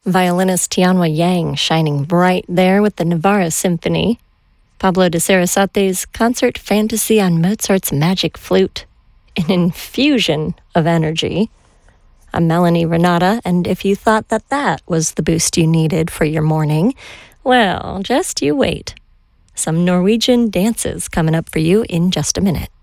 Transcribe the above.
Violinist Tianhua Yang shining bright there with the Navarra Symphony. Pablo de Sarasate's concert fantasy on Mozart's magic flute. An infusion of energy. I'm Melanie Renata, and if you thought that was the boost you needed for your morning, well, just you wait. Some Norwegian dances coming up for you in just a minute.